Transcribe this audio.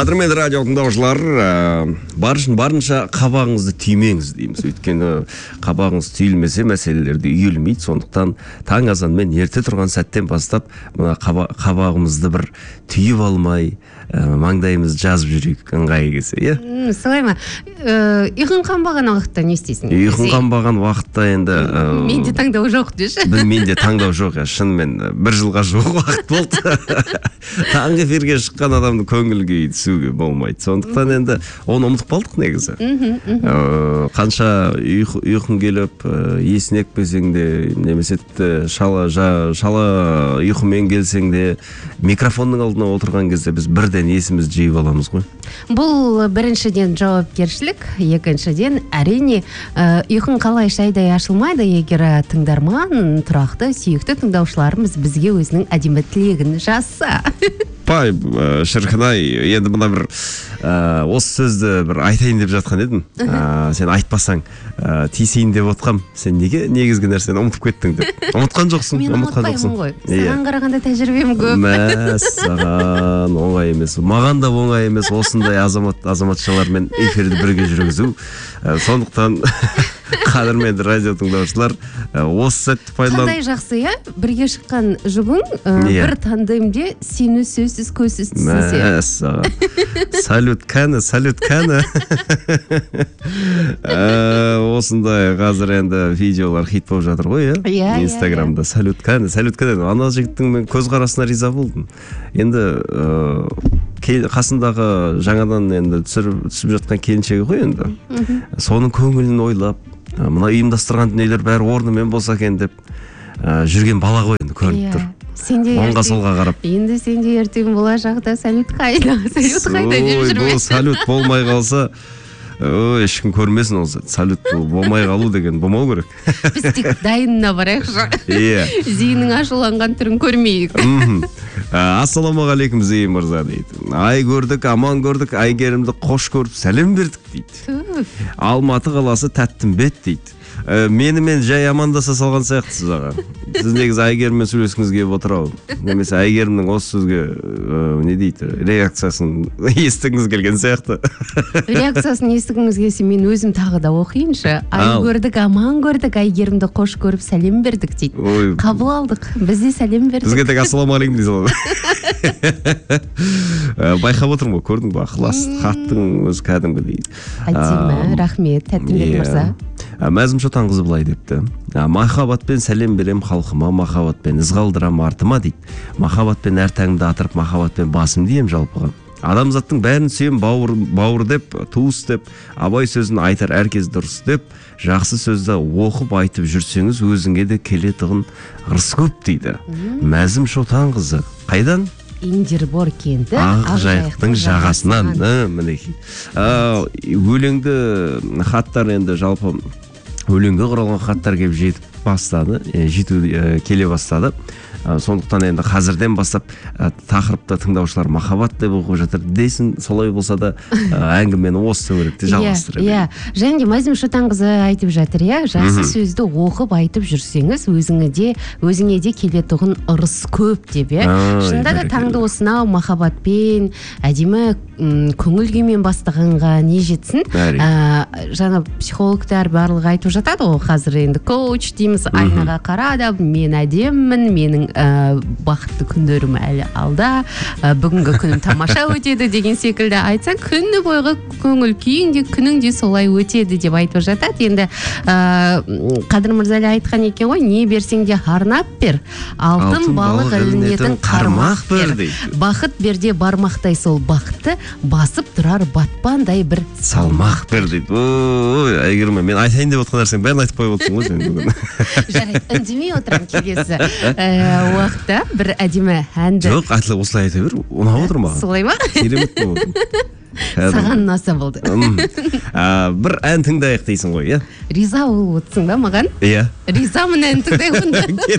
Қадірменді радио тыңдаушылар, барынша қабағыңызды түймеңіз дейміз. Өйткені қабағыңыз түйілмесе мәселелерді үйілмейді. Сондықтан таң азанмен ерте тұрған сәттен бастап мына қабағымызды бір түйіп алмай, маңдайымызды жазып жүрейік ыңғайы келсе, иә? Солай ма? Ұйқың қанбаған уақытта не істейсің? Ұйқың қанбаған уақытта енді менде таңдау жоқ деші. Менде таңдау жоқ, шынымен 1 жылға жуық уақыт болды. Таңғы эфирге шыққан адамды көңіл күйі түсуге болмайды. Сондықтан енді оны ұмытып қалдық негізі. Қанша ұйқың келіп, есін екпесең де, немесе шала ұйқымен келсең де, микрофонның алдына отырған кезде біз бірден есімізді жиып аламыз ғой. Бұл біріншіден жауапкершілік, екіншіден әрине ұйқың қалай шайдай ашылмайды, егер тыңдарман, тұрақты, сүйікті тыңдаушыларымыз бізге өзінің әдемі тілегін жазса. Пай, шіркін-ай, енді мына бір осы сөзді бір айтайын деп жатқан едім. Сен айтпасаң, тиісейін деп отқам. Сен неге негізгі нәрсені ұмытып кеттің деп. Ұмытқан жоқсың. Мен ұмытпаймын ғой. Саған қарағанда тәжірибем көп. Мәссаған, оңай емес. Маған да оңай емес осындай азаматшалармен эфирді бірге жүргізу. Сондықтан қадірменді радио тыңдаушылар, осы сәтті пайдаланып. Қандай жақсы, иә? Бірге шыққан жұбың бір тандемде сені сөзсіз көзсіз түсінсе. Мәссаған. Салют кәні. Осындай қазір енді видеолар хит болып жатыр ғой, иә? Инстаграмда салют кәні. Ана жігіттің мен көзқарасына риза болдым. Енді қасындағы жаңадан енді түсіп жатқан келіншегі ғой енді. Соның көңілін ойлап, мына ұйымдастырған дүниелер бәрі орнымен болса екен деп жүрген бала ғой енді көрініп тұр. Оңға солға қарап. Енді сенде ертең болашақта салют қайда деп жүрме. Бұл салют болмай қалса, ешкім көрмесін осы. Салют болмай қалу деген болмау керек. Біз тек дайынына барайықшы. Зейінің ашыланған түрін көрмейік. Ассаламағалейкум Зейін мырза дейді. Ай көрдік, аман көрдік, Айгерімді қош көріп сәлем бердік дейді. Алматы қаласы Тәттімбет дейді. Менімен жай амандаса салған сияқтысыз аға. Сіз негізі Айгеріммен сөйлескіңіз келіп отыр ау. Немесе Айгерімнің осы сөзге не дейді, реакциясын естігіңіз келген сияқты. Реакциясын естігіңіз келсе, мен өзім тағы да оқиыншы. Ай көрдік, аман көрдік, Айгерімді қош көріп сәлем бердік дейді. Қабыл алдық, біз де сәлем бердік. Бізге тек ассаламағалейкум дей салады. Байқап отырмын ғой, көрдің бе, ықылас хаттың өзі кәдімгі дейді. Әдемі, рахмет, Тәттімбет мырза. Мәзім Шотанқызы былай депті. Махаббатпен сәлем берем халқыма, махаббатпен ізғалдырам артыма дейді. Махаббатпен әр таңды атырып, махаббатпен басым дейм жалпыға. Адамзаттың бәрін сүйем, бауыр деп, туыс деп, абай сөзін айтар әркез дұрыс деп, жақсы сөзді оқып айтып жүрсеңіз, өзіңе де келетұғын ырыс көп дейді. Мәзім Шотанқызы. Қайдан? Индербор кенті Ақжайықтың жағасынан. Мінекей. Өлеңді хаттар енді жалпы өлеңге құралған хаттар келіп жету келе бастады. Сондықтан енді қазірден бастап тақырыпта тыңдаушылар махаббат деп оқып жатыр дейсің, солай болса да әңгімені осы төңіректе жалғастыра берейік. Және де Мәзім Шотанқызы айтып жатыр, жақсы сөзді оқып айтып жүрсеңіз, өзіңе де келетұғын ырыс көп деп, шынында да таңды осынау махаббатпен, әдемі көңіл күймен бастағанға не жетсін. Жаңа психологтар барлығы айтып жатады ғой, қазір енді коуч дейміз, айнаға қарады, мен әдеммін, менің бақытты күндерім әлі алда, бүгінгі күнім тамаша өтеді деген секілді айтсаң, күні бойғы көңіл күйің де күнің де солай өтеді деп айтып жатады. Енді Қадыр мырза айтқан екен ғой, не берсең де арнап бер, алтын балық ілінетін қармақ бер, бақыт берде бармақтай сол бақытты басып тұрар батпандай бір салмақ бер дейді. Әйгерім, мен айтайын деп отқан нәрсең бәрін айтып қойып отырсың ғой сен бүгін. Жарайды, үндемей отырам, келесі уақытта бір әдемі әнді. Жоқ, айтылы осылай айта бер, ұнап отыр маған. Солай ма? Керемет болып отыр. Саған ұнаса болды. Бір ән тыңдайық дейсің ғой, иә? Риза болып отырсың ба маған? Иә. Ризамын ән тыңдайық.